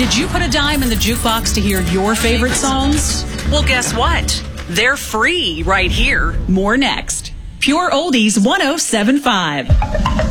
Did you put a dime in the jukebox to hear your favorite songs? Well, guess what? They're free right here. More next. Pure Oldies 107.5.